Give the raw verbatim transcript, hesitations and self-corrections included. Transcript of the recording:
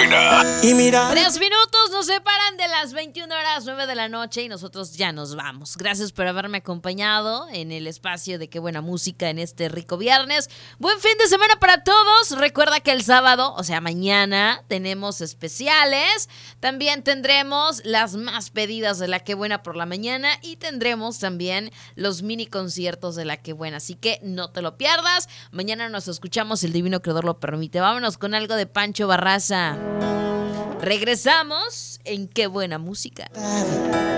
buena. Y mira, Tres minutos nos separan de las veintiuna horas, nueve de la noche y nosotros ya nos vamos. Gracias por haberme acompañado en el espacio de Qué Buena Música en este rico viernes. Buen fin de semana para todos. Recuerda que el sábado, o sea mañana, tenemos especiales. También tendremos las más pedidas de la Qué Buena por la mañana y tendremos también los mini conciertos de la Qué Buena. Así que no te lo pierdas. Mañana nos escuchamos, si el divino creador lo permite. Vámonos con algo de Pancho Barraza. Regresamos en Qué Buena Música.